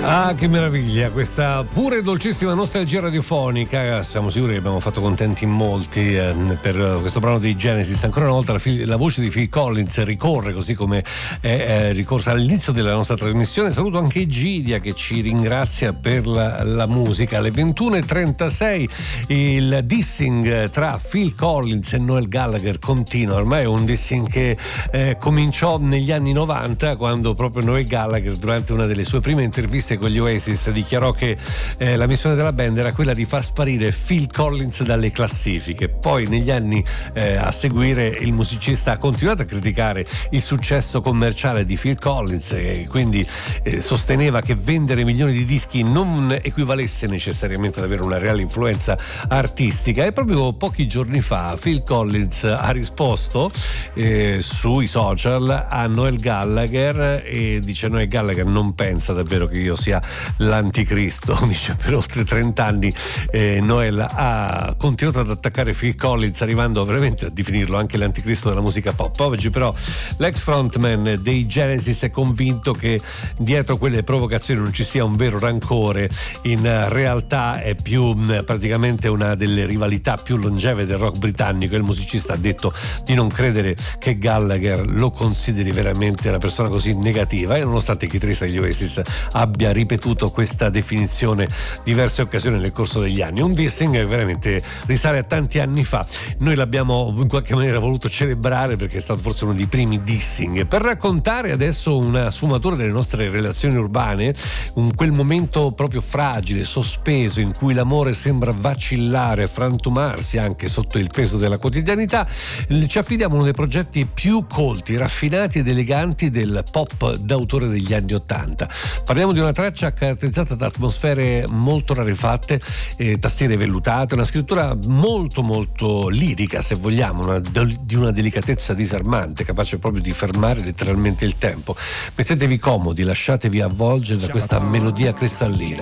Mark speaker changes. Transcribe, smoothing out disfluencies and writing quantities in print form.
Speaker 1: Ah, che meraviglia, questa pure dolcissima nostalgia radiofonica. Siamo sicuri che abbiamo fatto contenti in molti per questo brano dei Genesis. Ancora una volta la voce di Phil Collins ricorre, così come è ricorsa all'inizio della nostra trasmissione. Saluto anche Egidia che ci ringrazia per la musica. Alle 21:36 il dissing tra Phil Collins e Noel Gallagher continua. Ormai è un dissing che cominciò negli anni 90, quando proprio Noel Gallagher, durante una delle sue prime interviste con gli Oasis, dichiarò che la missione della band era quella di far sparire Phil Collins dalle classifiche. Poi negli anni a seguire il musicista ha continuato a criticare il successo commerciale di Phil Collins e quindi sosteneva che vendere milioni di dischi non equivalesse necessariamente ad avere una reale influenza artistica. E proprio pochi giorni fa Phil Collins ha risposto sui social a Noel Gallagher e dice: Noel Gallagher non pensa davvero che io sia l'anticristo. Dice: per oltre 30 anni Noel ha continuato ad attaccare Phil Collins, arrivando veramente a definirlo anche l'anticristo della musica pop. Oggi però l'ex frontman dei Genesis è convinto che dietro quelle provocazioni non ci sia un vero rancore. In realtà è più praticamente una delle rivalità più longeve del rock britannico. Il musicista ha detto di non credere che Gallagher lo consideri veramente una persona così negativa, e nonostante il chitarrista degli Oasis abbia ripetuto questa definizione diverse occasioni nel corso degli anni. Un dissing che veramente risale a tanti anni fa. Noi l'abbiamo in qualche maniera voluto celebrare perché è stato forse uno dei primi dissing. Per raccontare adesso una sfumatura delle nostre relazioni urbane, quel momento proprio fragile, sospeso, in cui l'amore sembra vacillare, frantumarsi anche sotto il peso della quotidianità, ci affidiamo a uno dei progetti più colti, raffinati ed eleganti del pop d'autore degli anni '80. Parliamo di una traccia caratterizzata da atmosfere molto rarefatte, tastiere vellutate, una scrittura molto molto lirica, se vogliamo, di una delicatezza disarmante, capace proprio di fermare letteralmente il tempo. Mettetevi comodi, lasciatevi avvolgere da questa melodia cristallina.